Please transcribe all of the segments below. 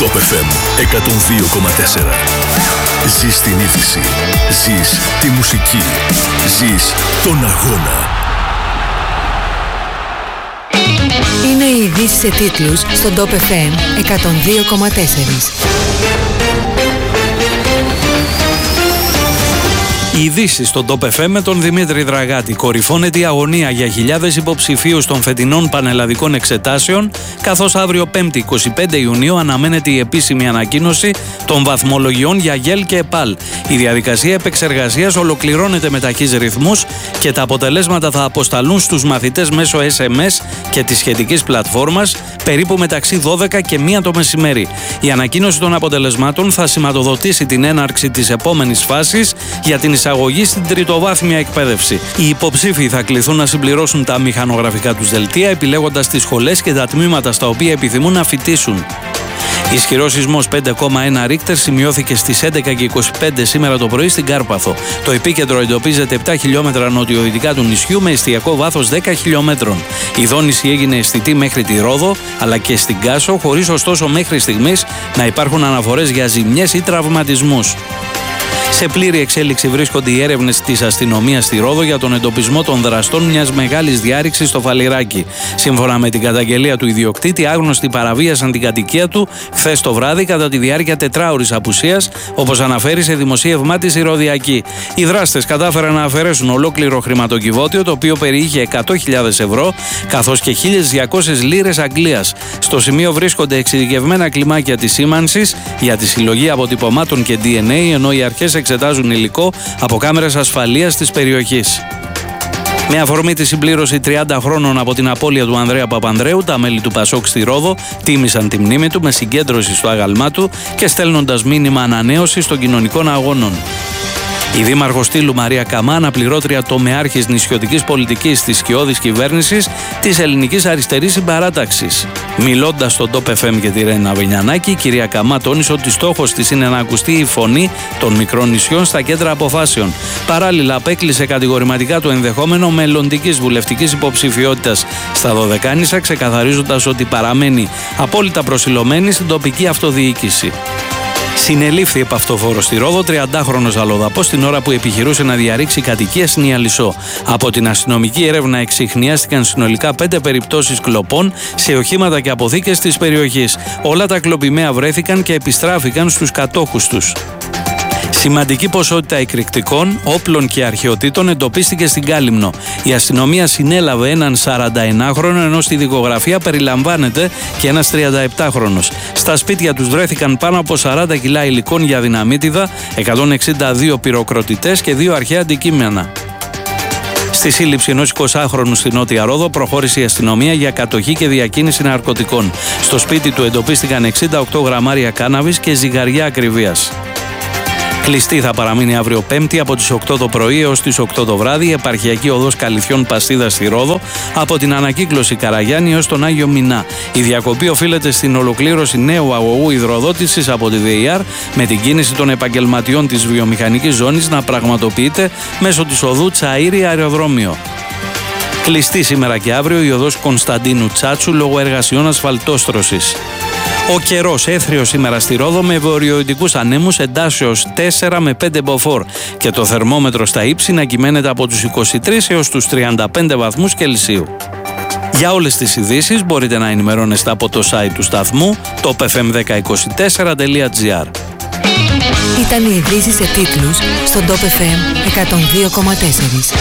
Top FM 102,4. Ζεις την είδηση. Ζεις τη μουσική. Ζεις τον αγώνα. Είναι οι ειδήσεις σε τίτλους στον Top FM 102,4. Οι ειδήσεις στον Top FM με τον Δημήτρη Δραγάτη. Κορυφώνεται η αγωνία για χιλιάδες υποψηφίους των φετινών πανελλαδικών εξετάσεων, καθώς αύριο 5η 25 Ιουνίου αναμένεται η επίσημη ανακοίνωση των βαθμολογιών για ΓΕΛ και ΕΠΑΛ. Η διαδικασία επεξεργασίας ολοκληρώνεται με ταχύς ρυθμούς και τα αποτελέσματα θα αποσταλούν στους μαθητές μέσω SMS και της σχετικής πλατφόρμας περίπου μεταξύ 12 και 1 το μεσημέρι. Η ανακοίνωση των αποτελεσμάτων θα σηματοδοτήσει την έναρξη της επόμενης φάσης για την εισαγωγή στην τριτοβάθμια εκπαίδευση. Οι υποψήφοι θα κληθούν να συμπληρώσουν τα μηχανογραφικά τους δελτία, επιλέγοντας τις σχολές και τα τμήματα στα οποία επιθυμούν να φοιτήσουν. Ισχυρός σεισμός 5,1 Ρίχτερ σημειώθηκε στις 11:25 σήμερα το πρωί στην Κάρπαθο. Το επίκεντρο εντοπίζεται 7 χιλιόμετρα νοτιοδυτικά του νησιού με εστιακό βάθος 10 χιλιόμετρων. Η δόνηση έγινε αισθητή μέχρι τη Ρόδο αλλά και στην Κάσο, χωρίς ωστόσο μέχρι στιγμής να υπάρχουν αναφορές για ζημιές ή τραυματισμούς. Σε πλήρη εξέλιξη βρίσκονται οι έρευνες της αστυνομίας στη Ρόδο για τον εντοπισμό των δραστών μιας μεγάλης διάρρηξης στο Φαλιράκι. Σύμφωνα με την καταγγελία του ιδιοκτήτη, άγνωστοι παραβίασαν την κατοικία του χθες το βράδυ κατά τη διάρκεια 4ωρης απουσίας, όπως αναφέρει σε δημοσίευμά της η Ροδιάκη. Οι δράστες κατάφεραν να αφαιρέσουν ολόκληρο χρηματοκιβώτιο, το οποίο περιείχε 100.000 ευρώ, καθώς και 1.200 λίρες Αγγλίας. Στο σημείο βρίσκονται εξειδικευμένα κλιμάκια της σήμανσης για τη συλλογή αποτυπωμάτων και DNA, ενώ οι αρχές εξετάζουν υλικό από κάμερες ασφαλείας της περιοχής. Με αφορμή τη συμπλήρωση 30 χρόνων από την απώλεια του Ανδρέα Παπανδρέου, τα μέλη του Πασόκ στη Ρόδο τίμησαν τη μνήμη του με συγκέντρωση στο άγαλμά του και στέλνοντας μήνυμα ανανέωσης των κοινωνικών αγώνων. Η δήμαρχος Στήλου Μαρία Καμά, αναπληρώτρια τομεάρχης νησιωτικής πολιτικής της σκιώδης κυβέρνησης της Ελληνικής Αριστερής Συμπαράταξης. Μιλώντας στον Top FM και τη Ρένα Βενιανάκη, η κυρία Καμά τόνισε ότι στόχος της είναι να ακουστεί η φωνή των μικρών νησιών στα κέντρα αποφάσεων. Παράλληλα, απέκλεισε κατηγορηματικά το ενδεχόμενο μελλοντικής βουλευτικής υποψηφιότητας στα Δωδεκάνησα, ξεκαθαρίζοντας ότι παραμένει απόλυτα προσιλωμένη στην τοπική αυτοδιοίκηση. Συνελήφθη επαυτοφόρο στη Ρόδο 30χρονος αλλοδαπός την ώρα που επιχειρούσε να διαρρήξει κατοικία στην Ιαλισσό. Από την αστυνομική έρευνα εξιχνιάστηκαν συνολικά 5 περιπτώσεις κλοπών σε οχήματα και αποθήκες της περιοχής. Όλα τα κλοπημαία βρέθηκαν και επιστράφηκαν στους κατόχους τους. Σημαντική ποσότητα εκρηκτικών, όπλων και αρχαιοτήτων εντοπίστηκε στην Κάλυμνο. Η αστυνομία συνέλαβε έναν 41χρονο, ενώ στη δικογραφία περιλαμβάνεται και ένας 37χρονος. Στα σπίτια τους βρέθηκαν πάνω από 40 κιλά υλικών για δυναμίτιδα, 162 πυροκροτητές και 2 αρχαία αντικείμενα. Στη σύλληψη ενός 20χρονου στη Νότια Ρόδο προχώρησε η αστυνομία για κατοχή και διακίνηση ναρκωτικών. Στο σπίτι του εντοπίστηκαν 68 γραμμάρια κάναβης και ζυγαριά ακριβίας. Κλειστή θα παραμείνει αύριο Πέμπτη από τις 8 το πρωί έως τις 8 το βράδυ η επαρχιακή οδός Καλυθιών Παστίδα στη Ρόδο, από την ανακύκλωση Καραγιάννη έως τον Άγιο Μινά. Η διακοπή οφείλεται στην ολοκλήρωση νέου αγωγού υδροδότησης από τη ΔΕΙΑΡ, με την κίνηση των επαγγελματιών της βιομηχανικής ζώνης να πραγματοποιείται μέσω της οδού Τσαΐρη Αεροδρόμιο. Κλειστή σήμερα και αύριο η οδός Κωνσταντίνου Τσάτσου λόγω εργασιών ασφαλτόστρωσης. Ο καιρός έθριος σήμερα στη Ρόδο με βορειοϊντικούς ανέμους εντάσσεως 4 με 5 μποφόρ και το θερμόμετρο στα ύψη να κυμαίνεται από τους 23 έως τους 35 βαθμούς Κελσίου. Για όλες τις ειδήσεις μπορείτε να ενημερώνεστε από το site του σταθμού topfm1024.gr. Ήταν οι ειδήσεις σε τίτλους στον Top FM 102,4.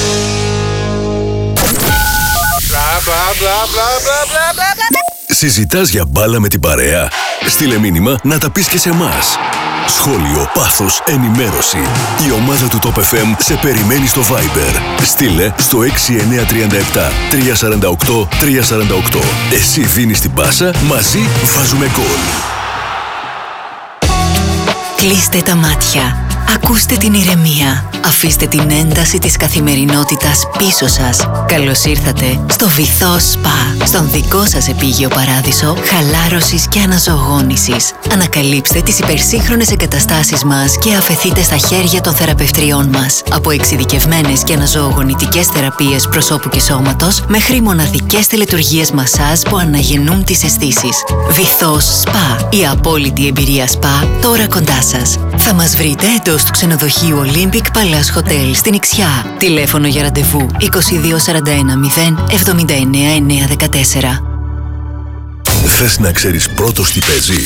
Συζητάς για μπάλα με την παρέα? Στείλε μήνυμα να τα πεις και σε εμάς. Σχόλιο, πάθος, ενημέρωση. Η ομάδα του Top FM σε περιμένει στο Viber. Στείλε στο 6937 348 348. Εσύ δίνεις την πάσα, μαζί βάζουμε γκολ. Κλείστε τα μάτια. Ακούστε την ηρεμία. Αφήστε την ένταση της καθημερινότητας πίσω σας. Καλώς ήρθατε στο Βυθό Σπα, στον δικό σας επίγειο παράδεισο χαλάρωσης και αναζωογόνησης. Ανακαλύψτε τις υπερσύγχρονες εγκαταστάσεις μας και αφεθείτε στα χέρια των θεραπευτριών μας. Από εξειδικευμένες και αναζωογονητικές θεραπείες προσώπου και σώματος μέχρι μοναδικές τελετουργίες μασάζ που αναγεννούν τις αισθήσεις. Βυθός Σπα, η απόλυτη εμπειρία σπα τώρα κοντά σας. Θα μας βρείτε εντός του ξενοδοχείου Olympic Palace Hotel στην Ιξιά. Τηλέφωνο για ραντεβού 2241 079 914. Θες να ξέρεις πρώτος τι παίζει?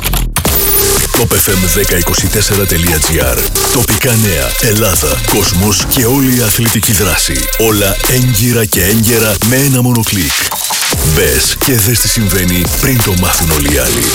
topfm1024.gr. Τοπικά νέα, Ελλάδα, κόσμος και όλη η αθλητική δράση. Όλα έγκυρα και έγκαιρα με ένα μόνο κλικ. Μπες και δες τι συμβαίνει πριν το μάθουν όλοι οι άλλοι.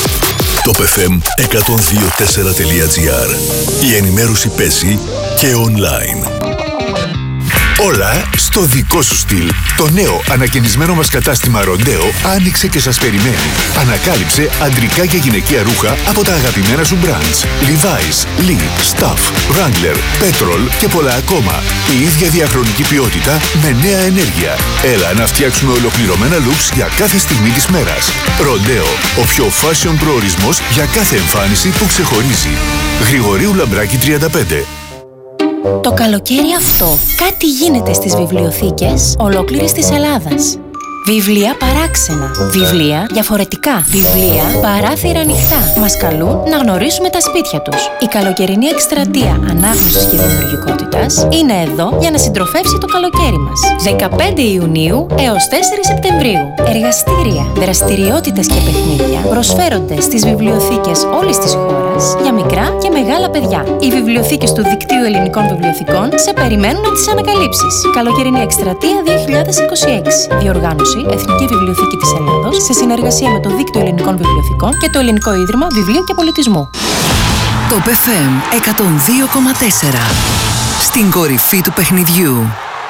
topfm1024.gr. Η ενημέρωση παίζει και online. Όλα στο δικό σου στυλ. Το νέο ανακαινισμένο μας κατάστημα Ροντέο άνοιξε και σας περιμένει. Ανακάλυψε αντρικά και γυναικεία ρούχα από τα αγαπημένα σου brands. Levi's, Lee, Stuff, Wrangler, Petrol και πολλά ακόμα. Η ίδια διαχρονική ποιότητα με νέα ενέργεια. Έλα να φτιάξουμε ολοκληρωμένα looks για κάθε στιγμή της μέρας. Ροντέο, ο πιο fashion προορισμός για κάθε εμφάνιση που ξεχωρίζει. Γρηγορίου Λαμπράκη 35. Το καλοκαίρι αυτό κάτι γίνεται στις βιβλιοθήκες ολόκληρης της Ελλάδας. Βιβλία παράξενα, βιβλία διαφορετικά, βιβλία παράθυρα ανοιχτά. Μας καλούν να γνωρίσουμε τα σπίτια τους. Η καλοκαιρινή εκστρατεία ανάγνωσης και δημιουργικότητας είναι εδώ για να συντροφεύσει το καλοκαίρι μας. 15 Ιουνίου έως 4 Σεπτεμβρίου. Εργαστήρια, δραστηριότητες και παιχνίδια προσφέρονται στις βιβλιοθήκες όλης της χώρας για μικρά και μεγάλα παιδιά. Οι βιβλιοθήκες του Δικτύου Ελληνικών Βιβλιοθηκών σε περιμένουν να τις ανακαλύψεις. Καλοκαιρινή εκστρατεία 2026. Διοργάνωση Εθνική Βιβλιοθήκη της Ελλάδος σε συνεργασία με το Δίκτυο Ελληνικών Βιβλιοθηκών και το Ελληνικό Ίδρυμα Βιβλίου και Πολιτισμού. Το FM 102,4. Στην κορυφή του παιχνιδιού.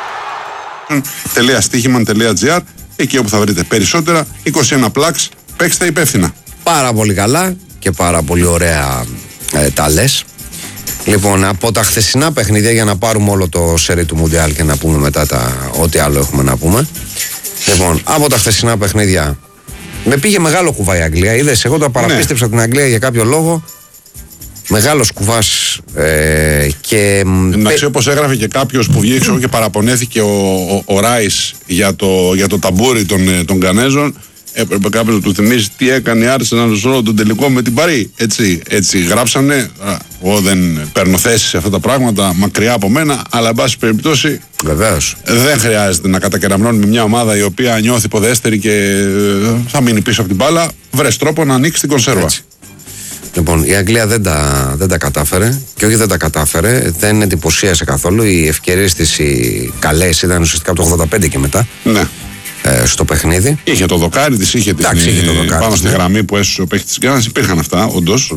.stichiman.gr. Εκεί όπου θα βρείτε περισσότερα. 21 plugs. Παίξτε υπεύθυνα. Πάρα πολύ καλά και πάρα πολύ ωραία τα λες. Λοιπόν, από τα χθεσινά παιχνίδια, για να πάρουμε όλο το σερί του Μουντιάλ και να πούμε μετά ό,τι άλλο έχουμε να πούμε. Λοιπόν, από τα χθεσινά παιχνίδια με πήγε μεγάλο κουβά η Αγγλία. Είδες, εγώ το παραπίστεψα την Αγγλία για κάποιο λόγο. Μεγάλος κουβάς και... Εντάξει, όπως έγραφε και κάποιος που βγήκε και παραπονέθηκε ο Ράις για το ταμπούρι των Γκανέζων. Έπρεπε κάποιος να του θυμίσει τι έκανε η Arsenal σε όλο τον τελικό με την Παρί. Έτσι γράψανε. Εγώ δεν παίρνω θέση σε αυτά τα πράγματα, μακριά από μένα, αλλά εν πάση περιπτώσει. Βεβαίως. Δεν χρειάζεται να κατακεραμνώνουμε μια ομάδα η οποία νιώθει ποδέστερη και θα μείνει πίσω από την μπάλα. Βρες τρόπο να ανοίξει την κονσέρβα. Έτσι. Λοιπόν, η Αγγλία δεν τα κατάφερε. Και όχι δεν τα κατάφερε, δεν εντυπωσίασε καθόλου. Οι ευκαιρίες της οι καλές ήταν ουσιαστικά από το 85 και μετά. Ναι. Στο παιχνίδι. Είχε το δοκάρι της, είχε το δοκάρι πάνω στη γραμμή που έσωσε ο παίκτης της Γκάνας. Υπήρχαν αυτά, όντως.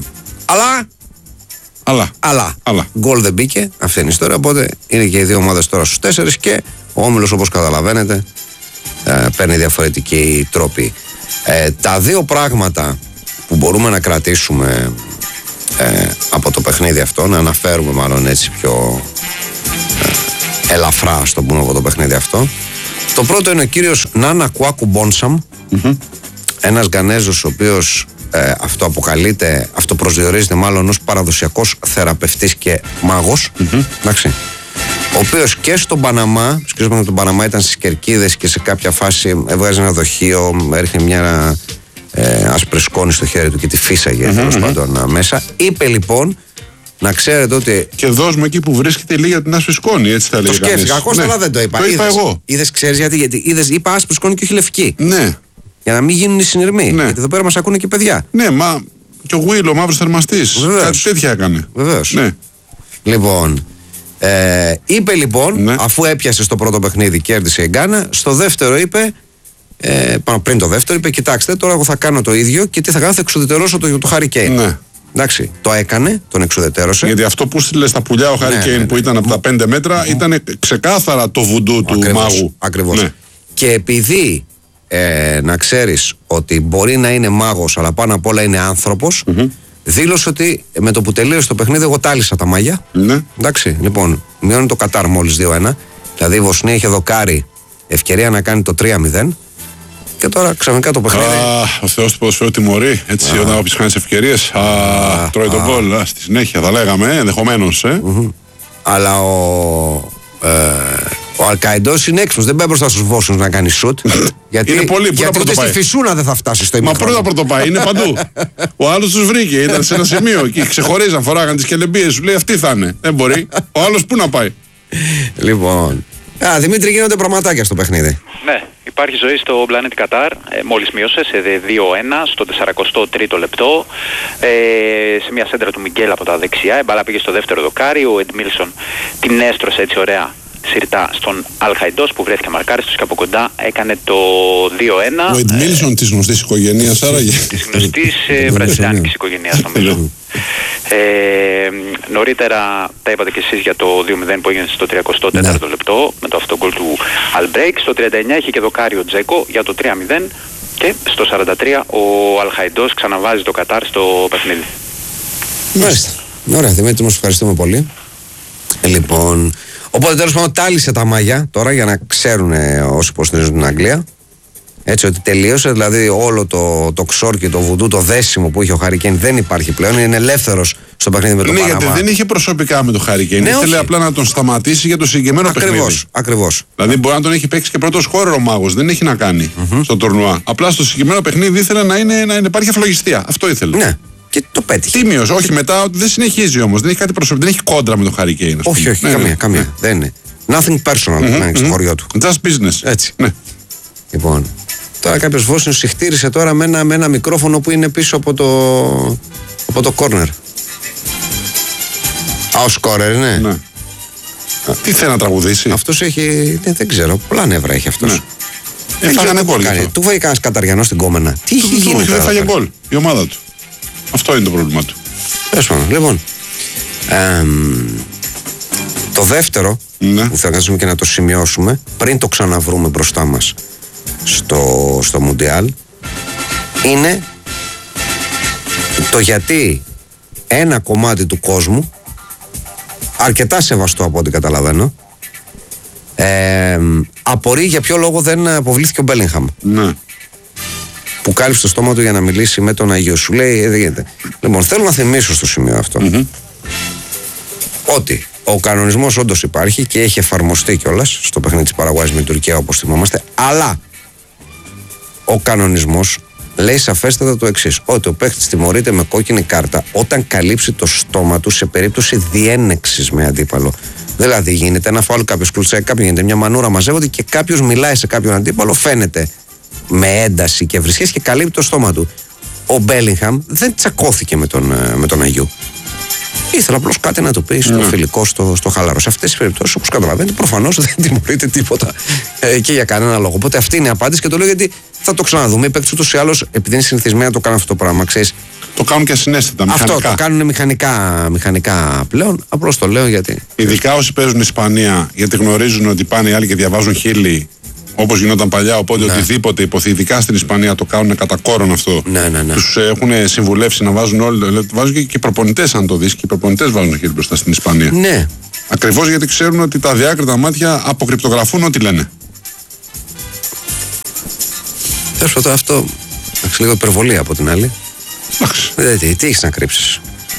Αλλά. Γκολ δεν μπήκε. Αυτή είναι η ιστορία. Οπότε είναι και οι δύο ομάδες τώρα στους 4 και ο όμιλος, όπως καταλαβαίνετε, παίρνει διαφορετική τρόπη. Τα δύο πράγματα που μπορούμε να κρατήσουμε από το παιχνίδι αυτό, να αναφέρουμε μάλλον έτσι πιο ελαφρά, στο πούμε από το παιχνίδι αυτό. Το πρώτο είναι ο κύριος Νάνα Κουάκου Μπόνσαμ, ένας Γκανέζος ο οποίος αυτοπροσδιορίζεται μάλλον ως παραδοσιακός θεραπευτής και μάγος, εντάξει, ο οποίος και στον Παναμά, σκέφτομαι τον Παναμά ήταν στις Κερκίδες και σε κάποια φάση έβγαζε ένα δοχείο, έριχνε μια άσπρη σκόνη στο χέρι του και τη φύσαγε τέλος πάντων μέσα. Είπε λοιπόν, να ξέρετε ότι. Και δώσ' μου εκεί που βρίσκεται λίγα την άσπρη σκόνη, έτσι θα λέγαμε. Το σκέφτηκα, ακόμα αλλά δεν το είπα. Το είπα εγώ. Είδες, ξέρεις γιατί είπα άσπρη σκόνη και όχι λευκή. Ναι. Για να μην γίνουν οι συνειρμοί. Ναι. Γιατί εδώ πέρα μας ακούνε και παιδιά. Ναι, μα και ο Will, ο μαύρος θερμαστής. Κάτι τέτοια έκανε. Βεβαίως. Ναι. Λοιπόν, είπε λοιπόν, αφού έπιασε στο πρώτο παιχνίδι, κέρδισε η Γκάνα, στο δεύτερο είπε. Πριν το δεύτερο είπε: κοιτάξτε, τώρα εγώ θα κάνω το ίδιο και τι θα κάνω, θα εξουδετερώσω το Harry Kane. Ναι. Εντάξει, το έκανε, τον εξουδετέρωσε. Γιατί αυτό που στείλε στα πουλιά ο Harry Kane που ήταν από τα 5 μέτρα ήταν ξεκάθαρα το βουντού του μάγου. Ακριβώς. Ναι. Και επειδή να ξέρεις ότι μπορεί να είναι μάγος, αλλά πάνω απ' όλα είναι άνθρωπος, δήλωσε ότι με το που τελείωσε το παιχνίδι, εγώ τάλισα τα μάγια. Ναι. Εντάξει, λοιπόν, μειώνει το Κατάρ μόλις 2-1. Δηλαδή η Βοσνία είχε δοκάρει ευκαιρία να κάνει το 3-0. Και τώρα ξαφνικά το παιχνίδι. Ο Θεός του ποδοσφαίρου τιμωρεί. Έτσι, όταν όποιος χάνει ευκαιρίες, τρώει τον γκολ. Στη συνέχεια θα λέγαμε, ενδεχομένως. Αλλά ο Αλκαϊντός είναι έξυπνος. Δεν πάει μπροστά στους Βόσνους να κάνει σουτ. γιατί ούτε στη Φυσούνα δεν θα φτάσει στο ημίχρονο. Μα πρώτα πρωτοπάει, είναι παντού. Ο άλλος τους βρήκε, ήταν σε ένα σημείο και ξεχωρίζαν, φοράγαν τις κελεμπίες. Σου λέει αυτή θα είναι. Δεν μπορεί. Ο άλλος πού να πάει. Λοιπόν. Δημήτρη, γίνονται πραγματάκια στο παιχνίδι. Ναι, υπάρχει ζωή στο πλανήτη Κατάρ. Μόλις μείωσε σε 2-1 στο 43ο λεπτό. Σε μια σέντρα του Μιγγέλ από τα δεξιά. Η μπάλα πήγε στο δεύτερο δοκάρι. Ο Εντμίλσον την έστρωσε έτσι ωραία συρτά στον Αλχαϊντός που βρέθηκε μαρκάριστος και από κοντά έκανε το 2-1. Ο Εντμίλσον της γνωστής οικογένειας, άραγε. Της γνωστής βραζιλιάνικης οικογένειας, νομίζω. Νωρίτερα τα είπατε και εσείς για το 2-0 που έγινε στο 34ο λεπτό με το αυτογκολ του Αλμπρέικ. Στο 39 είχε και δοκάρι ο Τζέκο για το 3-0 και στο 43 ο Αλχαϊντός ξαναβάζει το Κατάρ στο παιχνίδι. Μάλιστα. Ωραία, Δημήτρη, μας ευχαριστούμε πολύ. Λοιπόν, οπότε τέλος πάντων τάλισε τα μάγια τώρα για να ξέρουν όσοι υποστηρίζουν την Αγγλία. Έτσι ότι τελείωσε, δηλαδή όλο το ξόρκι, το βουντού, το δέσιμο που είχε ο Χάρι Κέιν δεν υπάρχει πλέον. Είναι ελεύθερος στο παιχνίδι με τον Παναμά. Ναι, γιατί δεν είχε προσωπικά με τον Χάρι Κέιν. Ήθελε απλά να τον σταματήσει για το συγκεκριμένο παιχνίδι. Ακριβώς. Δηλαδή μπορεί να τον έχει παίξει και πρώτο σκόρερ ο Μάγος. Δεν έχει να κάνει στο τουρνουά. Απλά στο συγκεκριμένο παιχνίδι ήθελε να υπάρχει αφλογιστία. Αυτό ήθελε. Ναι. Και το πέτυχε. Τίμιος, όχι μετά, δεν συνεχίζει όμως. Δεν έχει κάτι προσωπικό, δεν έχει κόντρα με τον Χάρι Κέιν. Όχι, καμία. Δεν είναι. Nothing personal στο χωριό του. Just business. Έτσι. Ναι. Λοιπόν. Τώρα κάποιος Βόσνιος συχτήρισε τώρα με ένα μικρόφωνο που είναι πίσω από το corner. Ο σκόρερ, ναι. Τι θέλει να τραγουδήσει. Αυτός έχει, δεν ξέρω, πολλά νεύρα έχει αυτός. Έφαγανε γκολ. Του φάγει κανένας Καταριανός στην κόμενα. Τι έχει γίνει. Δεν φάγε γκολ η ομάδα του. Αυτό είναι το πρόβλημα του. Λοιπόν, το δεύτερο που θα κάνουμε και να το σημειώσουμε πριν το ξαναβρούμε μπροστά μας στο Μουντιάλ είναι το γιατί ένα κομμάτι του κόσμου, αρκετά σεβαστό από ό,τι καταλαβαίνω, απορεί για ποιο λόγο δεν αποβλήθηκε ο Μπέλιγχαμ. Ναι. Που κάλυψε το στόμα του για να μιλήσει με τον Αγίο. Σου λέει δεν γίνεται. Λοιπόν, θέλω να θυμίσω στο σημείο αυτό ότι ο κανονισμός όντως υπάρχει και έχει εφαρμοστεί κιόλας στο παιχνίδι της Παραγουάης με την Τουρκία, όπως θυμόμαστε, αλλά ο κανονισμός λέει σαφέστατα το εξής, ότι ο παίκτης τιμωρείται με κόκκινη κάρτα όταν καλύψει το στόμα του σε περίπτωση διένεξης με αντίπαλο. Δηλαδή γίνεται ένα φάουλ, κάποιος κλουτσάει κάποιον, γίνεται μια μανούρα, μαζεύονται και κάποιος μιλάει σε κάποιον αντίπαλο, φαίνεται με ένταση και βρισχές και καλύπτει το στόμα του. Ο Μπέλιγχαμ δεν τσακώθηκε με τον Αγίου. Ήθελα απλώς κάτι να του πει στο φιλικό, στο χαλαρό. Σε αυτές τις περιπτώσεις, όπως καταλαβαίνετε, προφανώς δεν τιμωρείται τίποτα και για κανένα λόγο. Οπότε αυτή είναι η απάντηση και το λέω γιατί θα το ξαναδούμε. Οι παίκτες ούτως ή άλλως, επειδή είναι συνηθισμένοι να το κάνουν αυτό το πράγμα, ξέρεις. Το κάνουν και ασυναίσθητα, μηχανικά. Αυτό το κάνουν μηχανικά πλέον. Απλώς το λέω γιατί. Ειδικά όσοι παίζουν Ισπανία, γιατί γνωρίζουν ότι πάνε οι άλλοι και διαβάζουν χείλη. Όπως γινόταν παλιά, οπότε οτιδήποτε υποθετικά στην Ισπανία το κάνουν κατά κόρον αυτό. Τους έχουν συμβουλεύσει να βάζουν όλοι. Βάζουν και οι προπονητές, αν το δεις, και οι προπονητές βάζουν χέρι μπροστά στην Ισπανία. Ναι. Ακριβώς γιατί ξέρουν ότι τα διάκριτα μάτια αποκρυπτογραφούν ό,τι λένε. Τέλος πάντων, αυτό έχει λίγο υπερβολή από την άλλη. Τι έχεις να κρύψεις.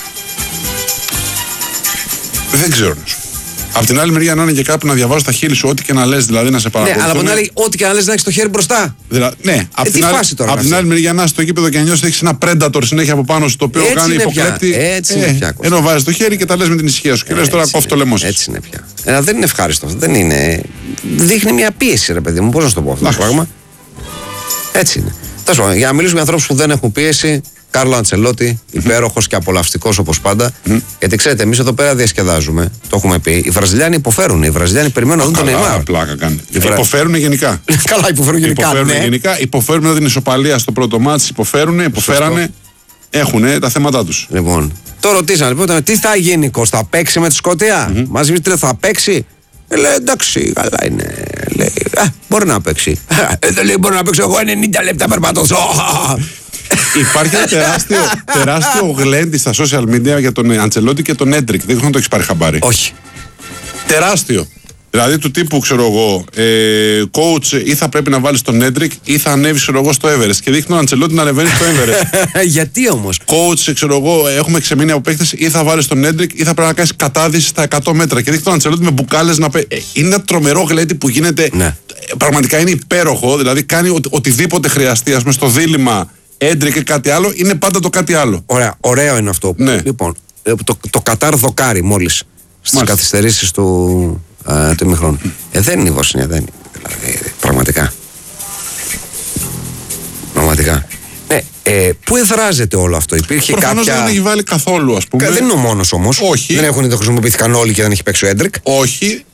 Δεν ξέρω. Απ' την άλλη μεριά να είναι και κάπου να διαβάζω τα χείλη σου, ό,τι και να λες, δηλαδή να σε παρακολουθούν. Ναι, αλλά από την άλλη, ό,τι και να λες να έχεις το χέρι μπροστά. Ναι, απ' την άλλη μεριά να είσαι στο γήπεδο και να νιώσεις ότι έχεις ένα predator συνέχεια από πάνω σου το οποίο έτσι κάνει υποκλέπτη. Έτσι είναι πια. Ενώ βάζεις το χέρι και τα λες με την ησυχία σου και λες τώρα κόφτω το λαιμό σου. Έτσι είναι πια. Δεν είναι ευχάριστο. Δεν είναι. Δείχνει μια πίεση, ρε παιδί μου. Πώς να σου το πω αυτό το πράγμα. Έτσι είναι. Για να μιλήσουμε για ανθρώπους που δεν έχουν πίεση. Κάρλο Αντσελότη, υπέροχος και απολαυστικός όπως πάντα. Γιατί ξέρετε, εμείς εδώ πέρα διασκεδάζουμε. Το έχουμε πει. Οι Βραζιλιάνοι υποφέρουν. Οι Βραζιλιάνοι περιμένουν να δουν τον Νεϊμάρ. Πλάκα κάνει. Υποφέρουν γενικά. Καλά, υποφέρουν γενικά. Υποφέρουν μετά την ισοπαλία στο πρώτο μάτς. Υποφέρανε. Έχουν τα θέματα τους. Λοιπόν, το ρωτήσαν λοιπόν, τι θα γίνει, Κώστα, θα παίξει με τη Σκωτία. Μαζί με την θα παίξει. Λέει εντάξει, καλά είναι. Λέει, μπορεί να παίξει. Δεν λέει μπορεί να παίξω εγώ 90 λεπτά περπατώ. Υπάρχει ένα τεράστιο γλέντι στα social media για τον Αντσελότη και τον Έντρικ. Δεν ξέρω αν το έχει πάρει χαμπάρι. Όχι. Τεράστιο. Δηλαδή του τύπου, ξέρω εγώ, coach, ή θα πρέπει να βάλει τον Έντρικ ή θα ανέβει, ξέρω εγώ, στο Everest. Και δείχνει τον Αντσελότη να ανεβαίνει στο Everest. Γιατί όμως? Coach, ξέρω εγώ, έχουμε ξεμείνει από παίκτες, ή θα βάλει τον Έντρικ ή θα πρέπει να κάνει κατάδυση στα 100 μέτρα. Και δείχνει τον Αντσελότη με μπουκάλες να πει. Είναι ένα τρομερό γλέντι που γίνεται. Ναι. Πραγματικά είναι υπέροχο. Δηλαδή κάνει οτιδήποτε χρειαστεί, ας πούμε, στο δίλημμα Έντρικ ή κάτι άλλο, είναι πάντα το κάτι άλλο. Ωραία, ωραίο είναι αυτό. Ναι. Λοιπόν, το Κατάρ δοκάρι μόλις στις καθυστερήσεις του ημιχρόνου. Δεν είναι η Βοσνία, δεν είναι. Δηλαδή, πραγματικά. Πού εδράζεται όλο αυτό? Υπήρχε Προφανώς κάποια. δεν έχει βάλει καθόλου, ας πούμε. Δεν είναι ο μόνος όμως. Όχι. Δεν το χρησιμοποιήθηκαν όλοι και δεν έχει παίξει ο Έντρικ. Όχι.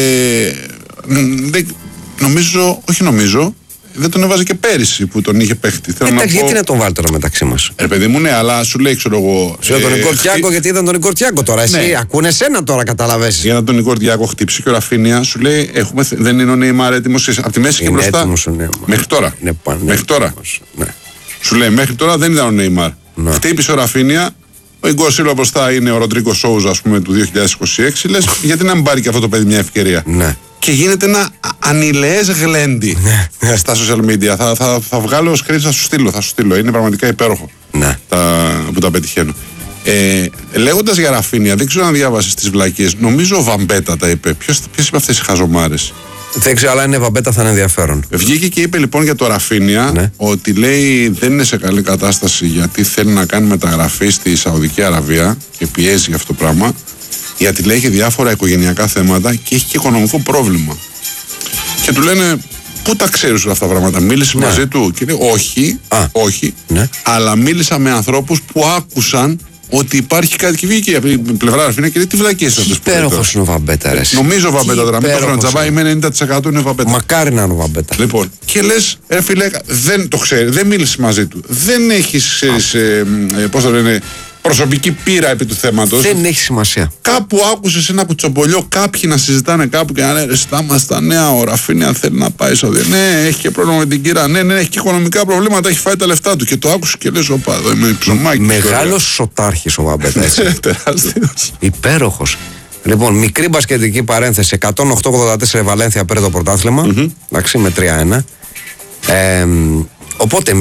Νομίζω. Δεν τον έβαζε και πέρυσι που τον είχε παίχτη. Εντάξει, γιατί να τον βάλει τώρα μεταξύ μας? Παιδί μου, ναι, αλλά σου λέει, ξέρω εγώ. Σου λέει τον Νικόρ Τιάγκο, γιατί ήταν τον Νικόρ Τιάγκο τώρα. Εσύ ακούνε εσένα τώρα, καταλαβαίνεις. Για να τον Νικόρ Τιάγκο χτύψει και ο Ραφίνια, σου λέει δεν είναι ο Νεϊμάρ έτοιμος από τη μέση και μπροστά. Μέχρι τώρα. Μέχρι τώρα. Ναι. Σου λέει μέχρι τώρα δεν ήταν ο Νεϊμάρ. Χτύπησε ο Ραφίνια. Ο Ιγκό Σίλβα μπροστά είναι ο Ροντρίγκο Σόουζα, ας πούμε, του 2026. Λες, γιατί να μην πάρει και αυτό το παιδί μια ευκαιρία. Ναι. Και γίνεται ένα ανηλαιές γλέντι στα social media. Θα βγάλω screen, θα σου στείλω. Είναι πραγματικά υπέροχο που τα πετυχαίνω. Λέγοντας για Ραφίνια, δεν ξέρω αν διάβασες τις βλακίες. Νομίζω ο Βαμπέτα τα είπε. Ποιος είπε αυτές οι χαζομάρες? Δεν ξέρω, αλλά είναι Βαμπέτα, θα είναι ενδιαφέρον. Βγήκε και είπε λοιπόν για το Ραφίνια ότι λέει δεν είναι σε καλή κατάσταση γιατί θέλει να κάνει μεταγραφή στη Σαουδική Αραβία και πιέζει για αυτό το πράγμα. Γιατί λέει έχει διάφορα οικογενειακά θέματα και έχει και οικονομικό πρόβλημα. Και του λένε, πού τα ξέρεις αυτά τα πράγματα? Μίλησε μαζί του? Και λέει, όχι, αλλά μίλησα με ανθρώπους που άκουσαν ότι υπάρχει κάτι. Και βγήκε από την πλευρά Ραφίνια και λέει, τι βλακίες αυτές που λέει. Υπέροχος είναι ο Βαμπέτα, ρε. Νομίζω ο Βαμπέτα τώρα. Μην το χρονοτζαβάει, είμαι 90% είναι ο Βαμπέτα. Μακάρι να είναι ο Βαμπέτα. Λοιπόν, και λες, φίλε, δεν το ξέρει, δεν μίλησε μαζί του. Δεν έχει, πώς το λένε, προσωπική πείρα επί του θέματος. Δεν έχει σημασία. Κάπου άκουσες ένα κουτσομπολιό, κάποιοι να συζητάνε κάπου και να λένε στα νέα, ο Ραφίνια θέλει να πάει Σαουδία. Ναι, έχει και πρόβλημα με την κύρα. Ναι, έχει και οικονομικά προβλήματα, έχει φάει τα λεφτά του. Και το άκουσες και λες, όπα, εδώ είμαι ψωμάκι. Μεγάλος σωτάρχης ο Βαμπέτα, έτσι. Τεράστιος. Υπέροχος. Λοιπόν, μικρή μπασκετική παρένθεση. 108-84 Βαλένθια πήρε το πρωτάθλημα. Εντάξει, με 3-1. Οπότε,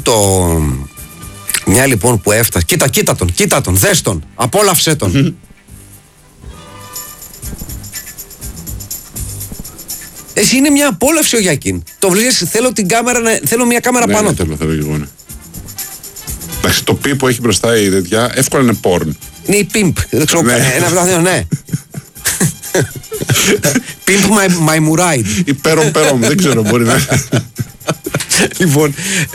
μια λοιπόν που έφτασε. Κοίτα τον, δες τον, απόλαυσέ τον. Εσύ είναι μια απόλαυση ο Γιακίν. Το βλέπεις, θέλω μια κάμερα πάνω του. Θέλω και εγώ, ναι. Εντάξει, το πι που έχει μπροστά η τέτοια, εύκολα είναι porn. Είναι η πιμπ. Δεν ξέρω, ένα από τα δύο, ναι. Πιμπ Μαϊμουράιντ. Υπέρον, δεν ξέρω, μπορεί να. Λοιπόν,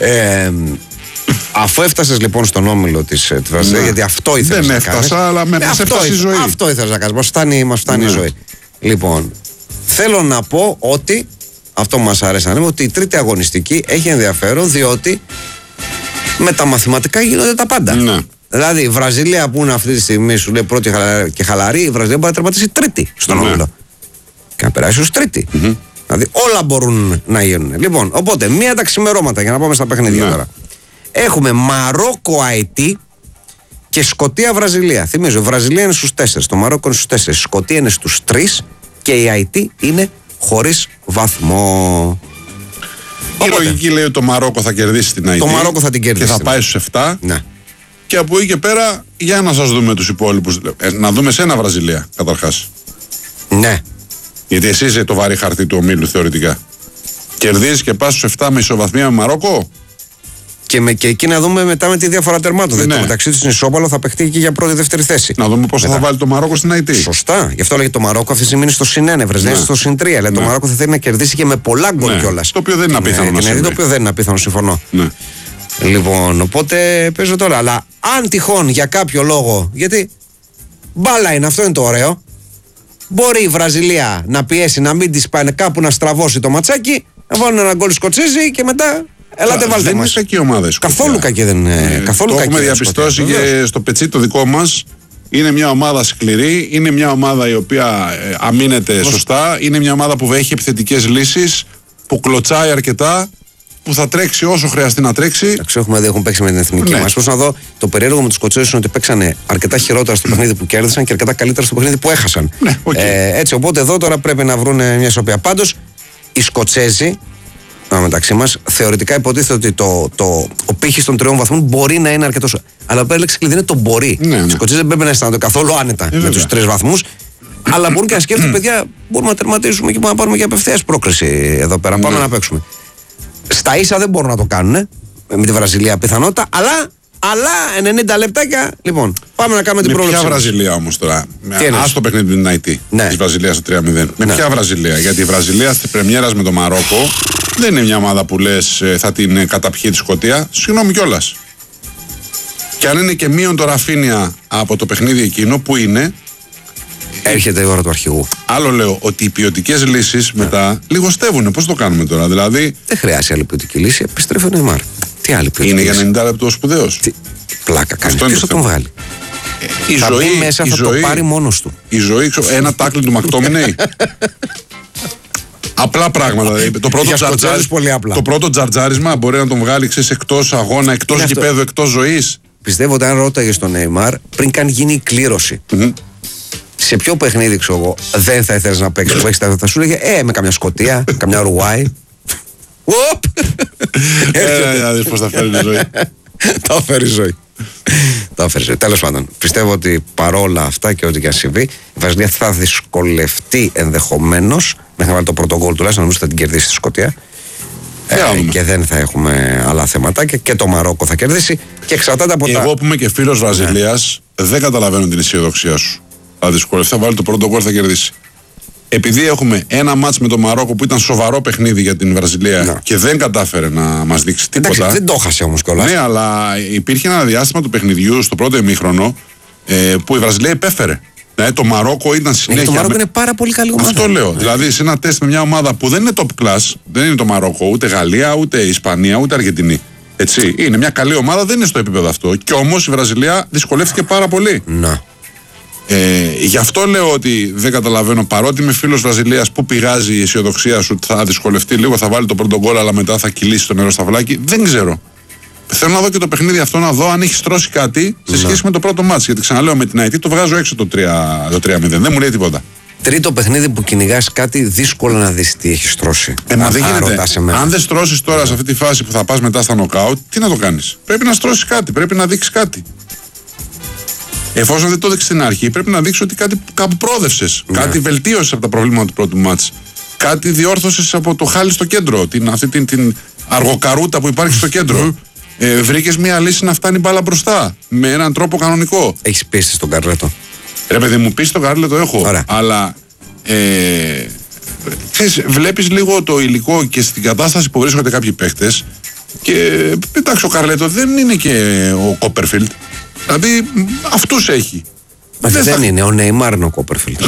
αφού έφτασες λοιπόν στον όμιλο της Βραζιλίας, γιατί αυτό ήθελες να κάνεις. Δεν έφτασα, αλλά μας έφτασε η ζωή. Αυτό ήθελες να κάνεις, μας φτάνει η ζωή. Λοιπόν, θέλω να πω ότι, αυτό που μας αρέσει να λέμε, ότι η τρίτη αγωνιστική έχει ενδιαφέρον, διότι με τα μαθηματικά γίνονται τα πάντα. Ναι. Δηλαδή η Βραζιλία που είναι αυτή τη στιγμή, σου λέει πρώτη και χαλαρή, η Βραζιλία μπορεί να τερματίσει τρίτη στον όμιλο. Και να περάσει ως τρίτη. Δηλαδή όλα μπορούν να γίνουν. Λοιπόν, οπότε μία τα ξημερώματα για να πάμε στα παιχνίδια τώρα. Έχουμε Μαρόκο-Αϊτή και Σκωτία-Βραζιλία. Θυμίζω, η Βραζιλία είναι στους 4, το Μαρόκο είναι στους 4, η Σκωτία είναι στους 3 και η Αϊτή είναι χωρίς βαθμό. Η λογική λέει ότι το Μαρόκο θα κερδίσει την Αϊτή. Το Μαρόκο θα την κερδίσει. Και θα πάει στους 7. Ναι. Και από εκεί και πέρα, για να σας δούμε τους υπόλοιπους. Να δούμε σε ένα Βραζιλία, καταρχάς. Ναι. Γιατί εσύ είσαι το βαρύ χαρτί του ομίλου θεωρητικά. Κερδίζεις και πας στους 7 με ισοβαθμία με Μαρόκο. Και εκεί να δούμε μετά με τη διαφορά τερμάτων. Ναι. Δηλαδή μεταξύ του είναι ισόπαλο, θα παιχτεί και για πρώτη-δεύτερη θέση. Να δούμε πόσο θα βάλει το Μαρόκο στην Αϊτή. Σωστά. Γι' αυτό λέγεται το Μαρόκο αυτή τη στιγμή είναι στο συν 1, Βραζιλία στο συν 3. Δηλαδή το Μαρόκο θα θέλει να κερδίσει και με πολλά γκολ κιόλας. Το οποίο δεν είναι απίθανο. Το οποίο δεν είναι απίθανο, συμφωνώ. Ναι. Λοιπόν, οπότε παίζω τώρα. Αλλά αν τυχόν για κάποιο λόγο. Γιατί μπάλα είναι, αυτό είναι το ωραίο. Μπορεί η Βραζιλία να πιέσει, να μην τη πάει κάπου να στραβώσει το ματσάκι, να βάλουν ένα γκολ Σκοτσέζι και μετά. Ελάτε, βάλτε δεν μας. είναι κακή ομάδα. Καθόλου κακή δεν είναι. Το έχουμε διαπιστώσει και στο πετσί το δικό μας. Είναι μια ομάδα σκληρή, είναι μια ομάδα η οποία αμήνεται σωστά, είναι μια ομάδα που έχει επιθετικές λύσεις, που κλωτσάει αρκετά που θα τρέξει όσο χρειαστεί να τρέξει. Εντάξει, έχουμε δει, έχουν παίξει με την εθνική μας. Πώς να δω, το περίεργο με τους Σκοτσέζους είναι ότι παίξανε αρκετά χειρότερα στο παιχνίδι που κέρδισαν και αρκετά καλύτερα στο παιχνίδι που έχασαν. Ναι, okay. Έτσι, οπότε εδώ τώρα πρέπει να βρουν μια ισορροπία. Πάντως, οι Σκοτσέζοι, μεταξύ μας, θεωρητικά υποτίθεται ότι ο πύχης των 3 βαθμών μπορεί να είναι αρκετός. Αλλά η λέξη κλειδί είναι το μπορεί. Ναι. Οι Σκοτσέζοι δεν πρέπει να αισθάνονται καθόλου άνετα με τους 3 βαθμούς. Αλλά μπορούν και να σκέφτονται, παιδιά, μπορούμε να τερματίσουμε και να πάρουμε και απευθείας πρόκριση εδώ πέρα. Πάμε να παίξουμε. Στα ίσα δεν μπορούν να το κάνουν με τη Βραζιλία πιθανότητα, αλλά 90 λεπτάκια. Λοιπόν, πάμε να κάνουμε την πρόληψη. Με ποια Βραζιλία όμως τώρα? Ας το παιχνίδι με την IT της Βραζιλίας στο 3-0. Με ποια Βραζιλία? Γιατί η Βραζιλία στη πρεμιέρας με το Μαρόκο δεν είναι μια ομάδα που λες θα την καταπιεί τη Σκωτία. Συγγνώμη κιόλας. Και αν είναι και μείον το Ραφίνια από το παιχνίδι εκείνο που είναι. Έρχεται η ώρα του αρχηγού. Άλλο λέω ότι οι ποιοτικές λύσεις μετά λιγοστεύουν. Πώς το κάνουμε τώρα? Δηλαδή. Δεν χρειάζεται άλλη ποιοτική λύση. Επιστρέφει ο Νεϊμάρ. Τι άλλη ποιοτική είναι λύση? Για 90 λεπτό σπουδαίος. Πλάκα κάνει. Ποιος θα τον βάλει? Η θα ζωή μπει μέσα, θα το πάρει μόνος του. Η ζωή, ένα τάκλι του Μακτόμινεϊ. Απλά πράγματα. Το πρώτο τζαρτζάρισμα μπορεί να τον βγάλει εκτός αγώνα, εκτός γηπέδου, εκτός ζωής. Πιστεύω ότι αν ρώταγε στον Νεϊμάρ πριν καν γίνει η κλήρωση. Σε ποιο παιχνίδι, ξέρω εγώ, δεν θα ήθελες να παίξεις? Που έχεις, θα σου λέγε με καμιά Σκωτία, καμιά Ουρουάη. Να δεις πώς θα φέρει η ζωή. Θα φέρει ζωή. Τέλος πάντων, πιστεύω ότι παρόλα αυτά και ό,τι και αν συμβεί, η Βραζιλία θα δυσκολευτεί ενδεχομένως μέχρι να βάλει το πρώτο γκολ, τουλάχιστον νομίζω θα την κερδίσει στη Σκωτία. Και δεν θα έχουμε άλλα θεματάκια και το Μαρόκο θα κερδίσει και εξαρτάται από Εγώ που είμαι και φίλος Βραζιλίας, δεν καταλαβαίνω την αισιοδοξία σου. Θα δυσκολευτεί, θα βάλει το πρώτο γκολ, θα κερδίσει. Επειδή έχουμε ένα μάτς με το Μαρόκο που ήταν σοβαρό παιχνίδι για την Βραζιλία και δεν κατάφερε να μας δείξει τίποτα. Εντάξει, δεν το έχασε όμως κιόλας. Ναι, αλλά υπήρχε ένα διάστημα του παιχνιδιού στο πρώτο ημίχρονο που η Βραζιλία υπέφερε. Δηλαδή το Μαρόκο ήταν συνέχεια. Το Μαρόκο είναι πάρα πολύ καλή ομάδα. Αυτό λέω. Δηλαδή σε ένα τεστ με μια ομάδα που δεν είναι top class, δεν είναι το Μαρόκο, ούτε Γαλλία, ούτε Ισπανία, ούτε Αργεντινή. Έτσι. Είναι μια καλή ομάδα, δεν είναι στο επίπεδο αυτό. Κι όμως η Βραζιλία δυσκολεύτηκε πάρα πολύ. Να. Γι' αυτό λέω ότι δεν καταλαβαίνω, παρότι είμαι φίλος Βραζιλίας, που πηγάζει η αισιοδοξία σου ότι θα δυσκολευτεί λίγο, θα βάλει το πρώτο γκολ, αλλά μετά θα κυλήσει το νερό στα βλάκι. Δεν ξέρω. Θέλω να δω και το παιχνίδι αυτό, να δω αν έχει στρώσει κάτι σε σχέση με το πρώτο μάτς. Γιατί ξαναλέω, με την ΑΕΤ το βγάζω έξω το 3-0. Δεν μου λέει τίποτα. Τρίτο παιχνίδι που κυνηγάς κάτι, δύσκολο να δεις τι έχει στρώσει. Μα δεν γίνεται. Αν δεν στρώσεις τώρα σε αυτή τη φάση που θα πας μετά στα νοκάουτ, τι να το κάνεις? Πρέπει να στρώσεις κάτι, πρέπει να δείξεις κάτι. Εφόσον δεν το δείξεις στην αρχή, πρέπει να δείξεις ότι κάπου πρόδευσες. Κάτι βελτίωσες από τα προβλήματα του πρώτου μάτς. Κάτι διόρθωσες από το χάλι στο κέντρο. Αυτή την αργοκαρούτα που υπάρχει στο κέντρο. Βρήκες μια λύση να φτάνει μπάλα μπροστά. Με έναν τρόπο κανονικό. Έχεις πίστη στον Καρλέτο? Ρε παιδί μου, πίστη στον Καρλέτο έχω. Ωραία. Αλλά βλέπεις λίγο το υλικό και στην κατάσταση που βρίσκονται κάποιοι παίχτες. Και εντάξει, ο Καρλέτο δεν είναι και ο Κόπερφιλντ. Δηλαδή αυτούς έχει. Δεν είναι, ο Νεϊμάρ είναι ο Κόπερφιλντ.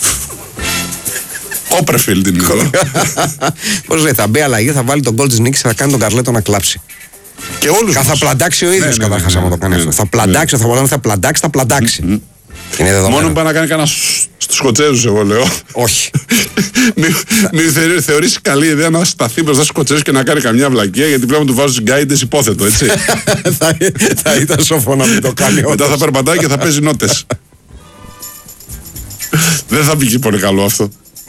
Κόπερφιλντ είναι. Πώς λέει, θα μπει αλλαγή, θα βάλει τον γκολ της νίκης, θα κάνει τον Καρλέτο να κλάψει. Και όλους. Θα πλαντάξει ο ίδιος καταρχάς άμα το κάνει αυτό. Θα πλαντάξει, θα πλαντάξει. Μόνο που πάει να κάνει κανένα στους Σκοτσέζους, εγώ λέω. Όχι. Μην θεωρήσει καλή ιδέα να σταθεί μπροστά στους Σκοτσέζους και να κάνει καμιά βλακεία, γιατί πρέπει να του βάζουν γκάιντες, υπόθετο, έτσι. Θα ήταν σοφό να μην το κάνει. Μετά θα περπατάει και θα παίζει νότες. Δεν θα βγει πολύ καλό αυτό.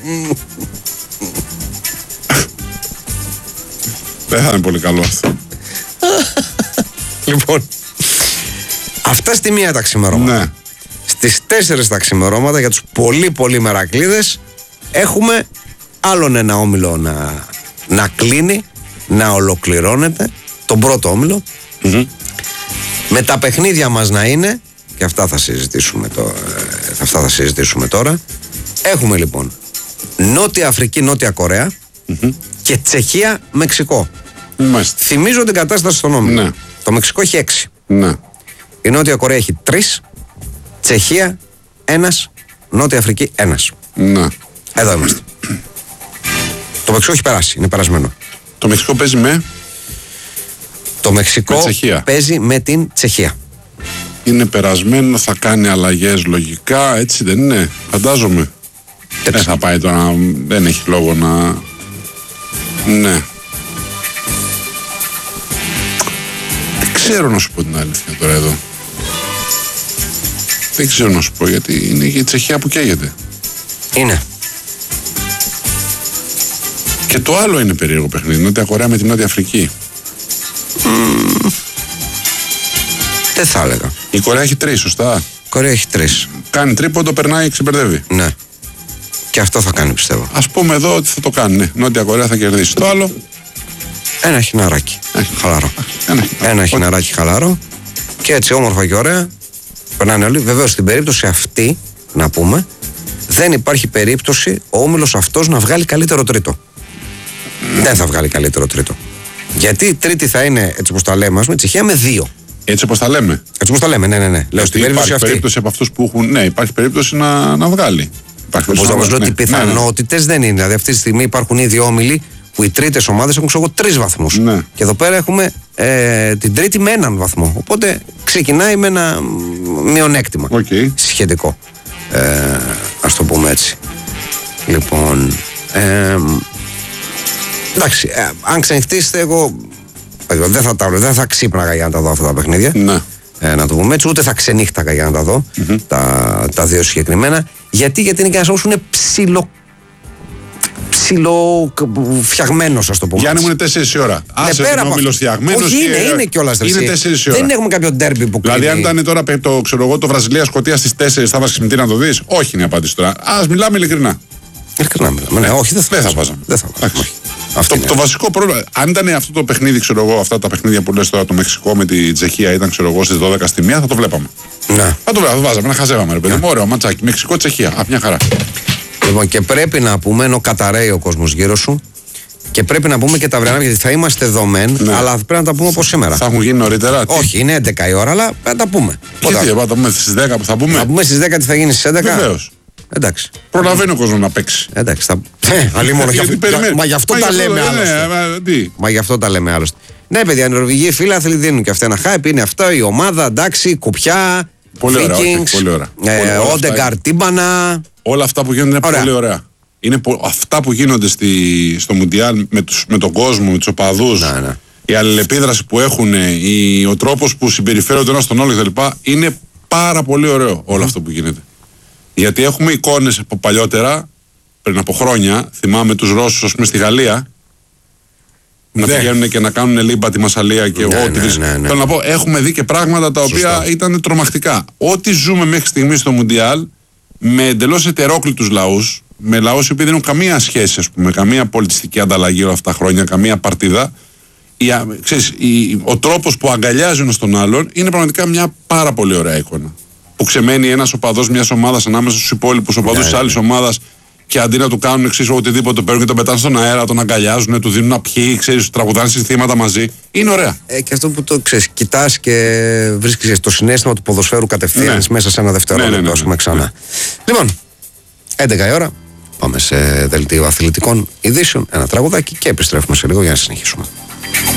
Δεν θα είναι πολύ καλό αυτό. Λοιπόν, αυτά στη μία τα ξημερώματα. Ναι. Στις 4 τα ξημερώματα για τους πολύ μερακλείδες έχουμε άλλον ένα όμιλο να κλείνει, να ολοκληρώνεται, τον πρώτο όμιλο. Με τα παιχνίδια μας να είναι, και αυτά θα συζητήσουμε τώρα. Έχουμε λοιπόν Νότια Αφρική, Νότια Κορέα και Τσεχία, Μεξικό. Θυμίζω την κατάσταση στον όμιλο. Ναι. Το Μεξικό έχει 6. Ναι. Η Νότια Κορέα έχει 3. Τσεχία 1. Νότια Αφρική 1. Ναι. Εδώ είμαστε. Το Μεξικό έχει περάσει, είναι περασμένο. Το Μεξικό παίζει με. Το Μεξικό παίζει με την Τσεχία. Είναι περασμένο, θα κάνει αλλαγές λογικά, έτσι δεν είναι? Φαντάζομαι. Δεν θα πάει τώρα, δεν έχει λόγο να. Ναι. ξέρω να σου πω την αλήθεια τώρα εδώ. Δεν ξέρω να σου πω, γιατί είναι η Τσεχία που καίγεται. Είναι. Και το άλλο είναι περίεργο παιχνίδι. Νότια Κορέα με τη Νότια Αφρική. Δεν θα έλεγα. Η Κορέα έχει 3, σωστά. Η Κορέα έχει 3. Κάνει τρίποντο, περνάει, ξεμπερδεύει. Ναι. Και αυτό θα κάνει, πιστεύω. Ας πούμε εδώ ότι θα το κάνει. Ναι. Νότια Κορέα θα κερδίσει. Το άλλο. Ένα χιναράκι. Χαλαρό. Ένα χιναράκι χαλαρό. Και έτσι όμορφα και ωραία. Περνάνε όλοι. Βεβαίως στην περίπτωση αυτή, να πούμε, δεν υπάρχει περίπτωση ο όμιλος αυτός να βγάλει καλύτερο τρίτο. Δεν θα βγάλει καλύτερο τρίτο. Γιατί η τρίτη θα είναι, έτσι όπως τα λέμε, με Τσεχία με 2. Έτσι όπως τα λέμε. Έτσι όπως τα λέμε, ναι. Λέω στην περίπτωση αυτή. Περίπτωση από αυτούς που έχουν. Ναι, υπάρχει περίπτωση να βγάλει. Όπως θα μας λέω ότι οι πιθανότητες δεν είναι. Δηλαδή αυτή τη στιγμή υπάρχουν ήδη όμιλοι που οι τρίτες ομάδες έχουν 3 βαθμούς. Ναι. Και εδώ πέρα έχουμε την τρίτη με 1 βαθμό. Οπότε ξεκινάει με ένα μειονέκτημα. Σχετικό. Ας το πούμε έτσι. Λοιπόν. Εντάξει, αν ξενυχτήσετε, εγώ δεν θα ξύπναγα για να τα δω αυτά τα παιχνίδια. Ναι. Να το πούμε έτσι, ούτε θα ξενύχταγα για να τα δω τα δύο συγκεκριμένα. Γιατί είναι και ένας όμως είναι ψιλοφτιαγμένος, ας το πούμε. Γιάννη μου, είναι 4 η ώρα. Άσε τον όμιλο φτιαγμένος. Όχι, είναι κιόλας. Είναι 4 η ώρα. Δεν έχουμε κάποιο ντέρμπι που κλείνει. Δηλαδή, αν ήταν τώρα το Βραζιλία-Σκωτία στις 4, θα βάζεις ξυπνητήρι να το δεις. Όχι, είναι η απάντηση τώρα. Ας μιλάμε ειλικρινά. Ειλικρινά μιλάμε. Ναι, όχι, δεν θα βάζαμε. Το βασικό πρόβλημα, αν ήταν αυτό το παιχνίδι, αυτά τα παιχνίδια που λες τώρα, το Μεξικό με τη Τσεχία ήταν, στις 12 στη 1, θα το βλέπαμε. Ναι. Θα το βάζαμε, να χαζεύαμε, ρε παιδί μου. Ωραίο ματσάκι. Μεξικό-Τσεχία. Μια χαρά. Λοιπόν, και πρέπει να πούμε, ενώ καταραίει ο κόσμος γύρω σου, και πρέπει να πούμε και τα αυριανά, γιατί θα είμαστε εδώ μεν, αλλά πρέπει να τα πούμε όπως σήμερα. Θα έχουν γίνει νωρίτερα. Όχι, είναι 11 η ώρα, αλλά πρέπει να τα πούμε. Γιατί, θα τα πούμε στις 10 που θα πούμε. Θα πούμε στις 10 τι θα γίνει στις 11. Βεβαίως. Εντάξει. Προλαβαίνει ο κόσμος να παίξει. Εντάξει. Μα γι' αυτό τα λέμε άλλωστε. Μα γι' αυτό τα λέμε άλλωστε. Ναι, παιδιά, οι Νορβηγοί φίλαθλοι δίνουν και αυτά ένα hype. Είναι αυτό η ομάδα, εντάξει, κουπιά, Vikings, Όντεγκαρ, Τίμπανα. Όλα αυτά που γίνονται είναι πολύ ωραία. Είναι αυτά που γίνονται στο Μουντιάλ με τον κόσμο, με τους οπαδούς, η αλληλεπίδραση που έχουν, ο τρόπος που συμπεριφέρονται ένα στον άλλο κτλ. Είναι πάρα πολύ ωραίο όλο αυτό που γίνεται. Γιατί έχουμε εικόνες από παλιότερα, πριν από χρόνια, θυμάμαι τους Ρώσους, ας πούμε, στη Γαλλία, να πηγαίνουν και να κάνουν λίμπα τη Μασσαλία και ό,τι. Θέλω να πω, έχουμε δει και πράγματα τα οποία ήταν τρομακτικά. Ό,τι ζούμε μέχρι στιγμής στο Μουντιάλ, με εντελώς ετερόκλητους λαούς, με λαούς οι οποίοι δεν έχουν καμία σχέση, ας πούμε, καμία πολιτιστική ανταλλαγή όλα αυτά τα χρόνια, καμία παρτίδα. Ο τρόπος που αγκαλιάζει ένας τον άλλον είναι πραγματικά μια πάρα πολύ ωραία εικόνα. Που ξεμένει ένας οπαδός μιας ομάδας ανάμεσα στους υπόλοιπους οπαδούς της άλλης ομάδας και αντί να του κάνουν οτιδήποτε, το παίρνουν και τον πετάνε στον αέρα, τον αγκαλιάζουν, του δίνουν να πιει, τραγουδάνε συνθήματα μαζί. Είναι ωραία. Και αυτό που το κοιτάς και βρίσκεις το συναίσθημα του ποδοσφαίρου κατευθείαν μέσα σε ένα δευτερόλεπτο, ας πούμε, ξανά. Λοιπόν, 11 η ώρα, πάμε σε δελτίο αθλητικών ειδήσεων, ένα τραγουδάκι και επιστρέφουμε σε λίγο για να συνεχίσουμε.